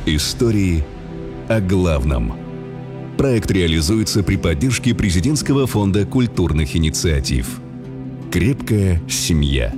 Истории о главном. Проект реализуется при поддержке Президентского фонда культурных инициатив. «Крепкая семья».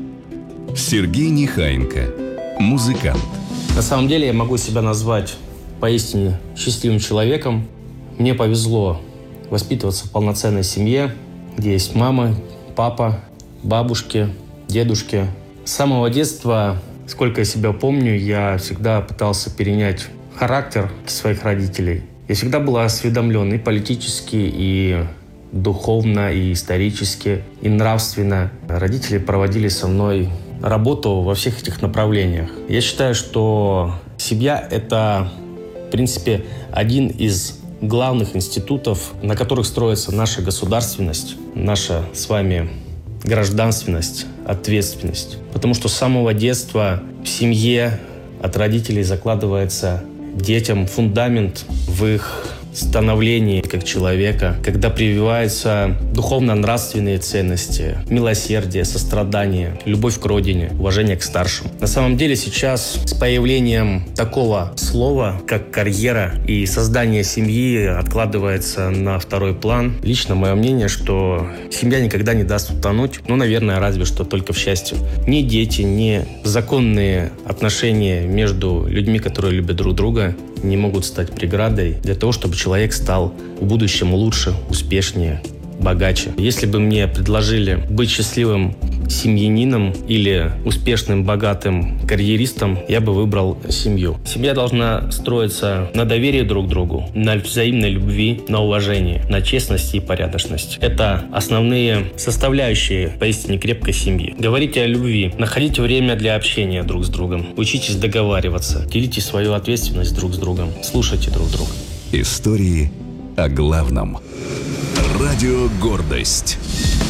Сергей Нехаенко, музыкант. На самом деле я могу себя назвать поистине счастливым человеком. Мне повезло воспитываться в полноценной семье, где есть мама, папа, бабушки, дедушки. С самого детства, сколько я себя помню, я всегда пытался перенять характер своих родителей. Я всегда был осведомлен и политически, и духовно, и исторически, и нравственно. Родители проводили со мной работу во всех этих направлениях. Я считаю, что семья – это, в принципе, один из главных институтов, на которых строится наша государственность, наша с вами гражданственность, ответственность. Потому что с самого детства в семье от родителей закладывается детям фундамент в их становлении как человека, когда прививаются духовно-нравственные ценности, милосердие, сострадание, любовь к родине, уважение к старшим. На самом деле сейчас с появлением такого слова, как карьера и создание семьи, откладывается на второй план. Лично мое мнение, что семья никогда не даст утонуть, наверное, разве что только в счастье. Ни дети, ни законные отношения между людьми, которые любят друг друга, не могут стать преградой для того, чтобы человек стал в будущем лучше, успешнее, богаче. Если бы мне предложили быть счастливым семьянином или успешным, богатым карьеристом, я бы выбрал семью. Семья должна строиться на доверии друг к другу, на взаимной любви, на уважении, на честности и порядочности. Это основные составляющие поистине крепкой семьи. Говорите о любви, находите время для общения друг с другом, учитесь договариваться, делите свою ответственность друг с другом, слушайте друг друга. Истории о главном. Радио «Гордость».